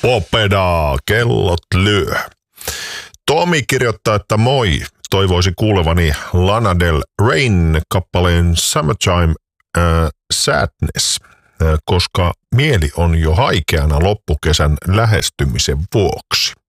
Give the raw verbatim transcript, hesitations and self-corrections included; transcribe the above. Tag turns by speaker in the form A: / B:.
A: Popedaa, kellot lyö. Tomi kirjoittaa, että moi, toivoisi kuulevani Lana Del Reyn kappaleen Summertime äh, Sadness, äh, koska mieli on jo haikeana loppukesän lähestymisen vuoksi.